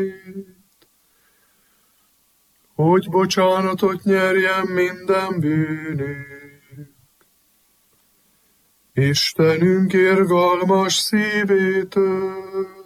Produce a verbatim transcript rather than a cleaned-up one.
hogy bocsánatot nyerjen minden bűnünk. Istenünk irgalmas szívétől,